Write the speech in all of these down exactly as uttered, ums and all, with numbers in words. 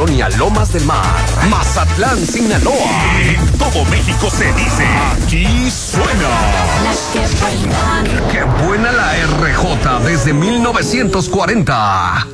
Colonia Lomas del Mar, Mazatlán, Sinaloa. En todo México se dice, aquí suena. La que buena. Qué buena la R J desde mil novecientos cuarenta.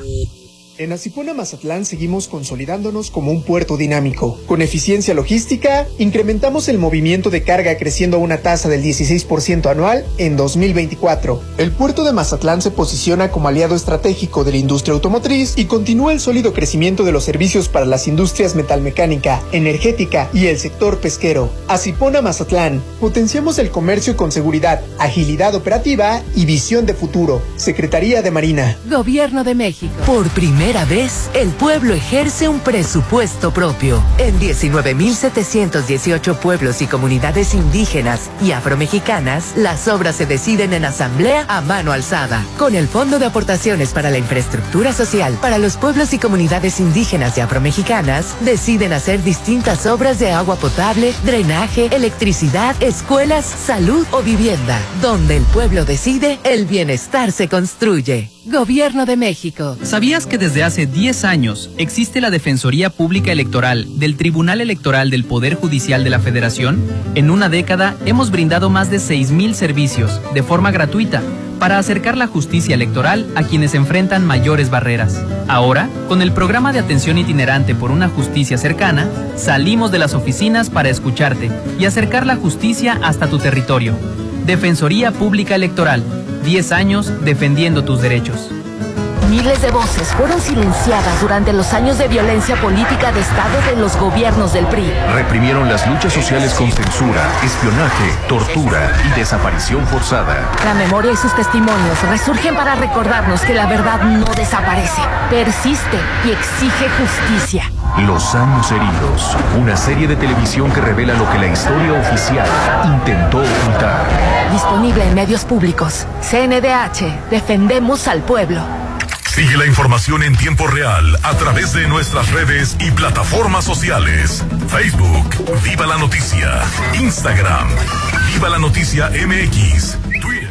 En Asipona, Mazatlán, seguimos consolidándonos como un puerto dinámico. Con eficiencia logística, incrementamos el movimiento de carga creciendo a una tasa del dieciséis por ciento anual en dos mil veinticuatro. El puerto de Mazatlán se posiciona como aliado estratégico de la industria automotriz y continúa el sólido crecimiento de los servicios para las industrias metalmecánica, energética y el sector pesquero. Asipona, Mazatlán, potenciamos el comercio con seguridad, agilidad operativa y visión de futuro. Secretaría de Marina. Gobierno de México. Por primera vez, el pueblo ejerce un presupuesto propio. En diecinueve mil setecientos dieciocho pueblos y comunidades indígenas y afromexicanas, las obras se deciden en asamblea a mano alzada. Con el Fondo de Aportaciones para la Infraestructura Social para los pueblos y comunidades indígenas y afromexicanas, deciden hacer distintas obras de agua potable, drenaje, electricidad, escuelas, salud o vivienda. Donde el pueblo decide, el bienestar se construye. Gobierno de México. ¿Sabías que desde hace diez años existe la Defensoría Pública Electoral del Tribunal Electoral del Poder Judicial de la Federación? En una década hemos brindado más de seis mil servicios de forma gratuita para acercar la justicia electoral a quienes enfrentan mayores barreras. Ahora, con el programa de atención itinerante por una justicia cercana, salimos de las oficinas para escucharte y acercar la justicia hasta tu territorio. Defensoría Pública Electoral. diez años defendiendo tus derechos. Miles de voces fueron silenciadas durante los años de violencia política de Estado de los gobiernos del P R I. Reprimieron las luchas sociales con censura, espionaje, tortura y desaparición forzada. La memoria y sus testimonios resurgen para recordarnos que la verdad no desaparece, persiste y exige justicia. Los años heridos, una serie de televisión que revela lo que la historia oficial intentó ocultar. Disponible en medios públicos. C N D H, defendemos al pueblo. Sigue la información en tiempo real a través de nuestras redes y plataformas sociales. Facebook, Viva la Noticia. Instagram, Viva la Noticia M X. Twitter.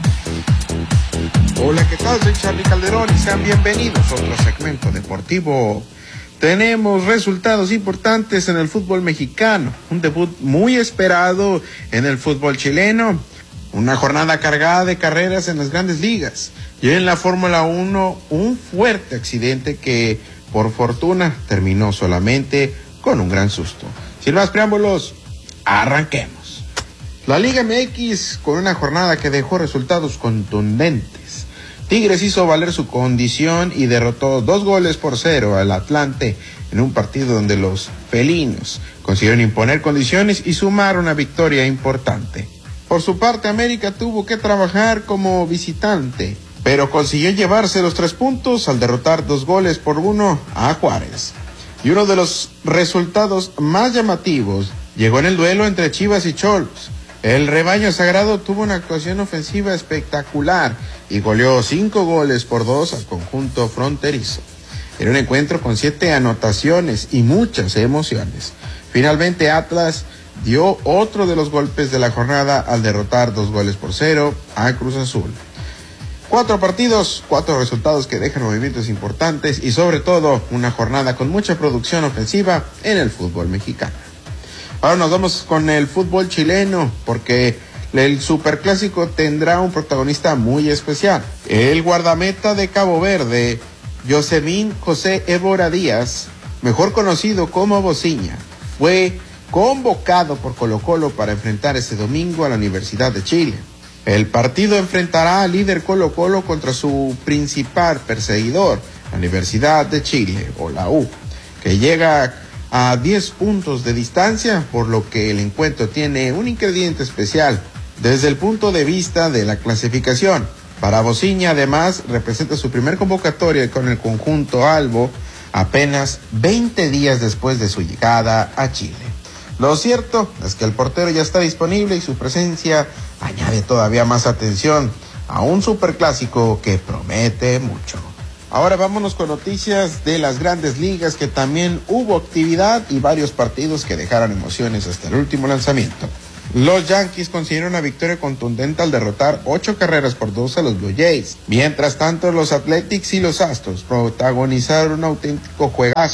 Hola, ¿qué tal? Soy Charly Calderón y sean bienvenidos a otro segmento deportivo. Tenemos resultados importantes en el fútbol mexicano, un debut muy esperado en el fútbol chileno, una jornada cargada de carreras en las grandes ligas y en la Fórmula uno un fuerte accidente que por fortuna terminó solamente con un gran susto. Sin más preámbulos, arranquemos. La Liga M X con una jornada que dejó resultados contundentes. Tigres hizo valer su condición y derrotó dos goles por cero al Atlante en un partido donde los felinos consiguieron imponer condiciones y sumar una victoria importante. Por su parte, América tuvo que trabajar como visitante, pero consiguió llevarse los tres puntos al derrotar dos goles por uno a Juárez. Y uno de los resultados más llamativos llegó en el duelo entre Chivas y Xolos. El rebaño sagrado tuvo una actuación ofensiva espectacular y goleó cinco goles por dos al conjunto fronterizo. Era un encuentro con siete anotaciones y muchas emociones. Finalmente Atlas dio otro de los golpes de la jornada al derrotar dos goles por cero a Cruz Azul. Cuatro partidos, cuatro resultados que dejan movimientos importantes y sobre todo una jornada con mucha producción ofensiva en el fútbol mexicano. Ahora nos vamos con el fútbol chileno porque el superclásico tendrá un protagonista muy especial. El guardameta de Cabo Verde, Yosemín José Évora Díaz, mejor conocido como Bociña, fue convocado por Colo-Colo para enfrentar este domingo a la Universidad de Chile. El partido enfrentará al líder Colo-Colo contra su principal perseguidor, la Universidad de Chile, o la U, que llega a diez puntos de distancia, por lo que el encuentro tiene un ingrediente especial desde el punto de vista de la clasificación. Para Bociña, además, representa su primer convocatoria con el conjunto albo apenas veinte días después de su llegada a Chile. Lo cierto es que el portero ya está disponible y su presencia añade todavía más atención a un superclásico que promete mucho. Ahora vámonos con noticias de las grandes ligas, que también hubo actividad y varios partidos que dejaron emociones hasta el último lanzamiento. Los Yankees consiguieron una victoria contundente al derrotar ocho carreras por dos a los Blue Jays. Mientras tanto, los Athletics y los Astros protagonizaron un auténtico juegazo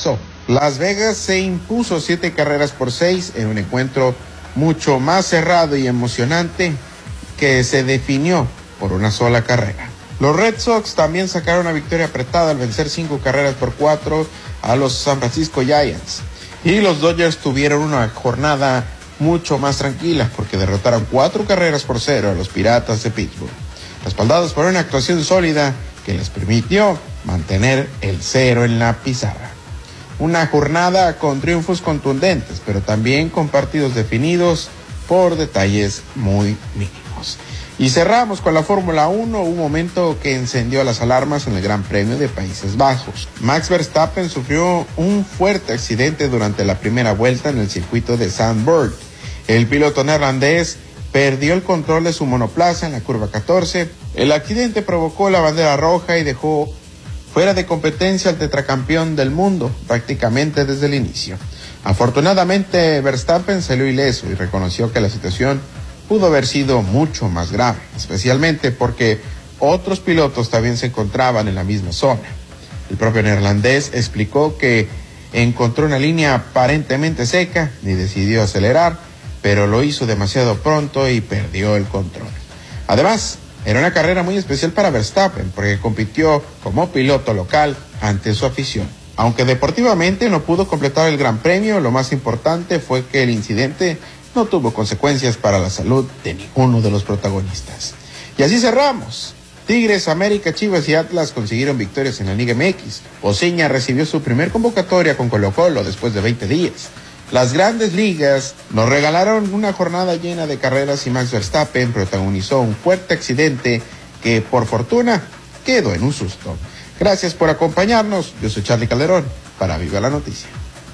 Las Vegas se impuso siete carreras por seis en un encuentro mucho más cerrado y emocionante que se definió por una sola carrera. Los Red Sox también sacaron una victoria apretada al vencer cinco carreras por cuatro a los San Francisco Giants. Y los Dodgers tuvieron una jornada mucho más tranquila porque derrotaron cuatro carreras por cero a los Piratas de Pittsburgh, respaldados por una actuación sólida que les permitió mantener el cero en la pizarra. Una jornada con triunfos contundentes, pero también con partidos definidos por detalles muy mínimos. Y cerramos con la Fórmula uno, un momento que encendió las alarmas en el Gran Premio de Países Bajos. Max Verstappen sufrió un fuerte accidente durante la primera vuelta en el circuito de Zandvoort. El piloto neerlandés perdió el control de su monoplaza en la curva catorce. El accidente provocó la bandera roja y dejó fuera de competencia al tetracampeón del mundo prácticamente desde el inicio. Afortunadamente, Verstappen salió ileso y reconoció que la situación pudo haber sido mucho más grave, especialmente porque otros pilotos también se encontraban en la misma zona. El propio neerlandés explicó que encontró una línea aparentemente seca y decidió acelerar, pero lo hizo demasiado pronto y perdió el control. Además, era una carrera muy especial para Verstappen porque compitió como piloto local ante su afición. Aunque deportivamente no pudo completar el Gran Premio, lo más importante fue que el incidente no tuvo consecuencias para la salud de ninguno de los protagonistas. Y así cerramos. Tigres, América, Chivas y Atlas consiguieron victorias en la Liga M X. Oseña recibió su primer convocatoria con Colo-Colo después de veinte días. Las grandes ligas nos regalaron una jornada llena de carreras y Max Verstappen protagonizó un fuerte accidente que, por fortuna, quedó en un susto. Gracias por acompañarnos. Yo soy Charlie Calderón para Viva la Noticia.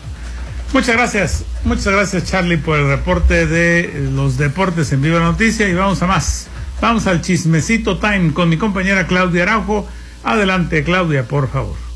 Muchas gracias, muchas gracias Charlie por el reporte de los deportes en Viva la Noticia y vamos a más. Vamos al chismecito time con mi compañera Claudia Araujo. Adelante, Claudia, por favor.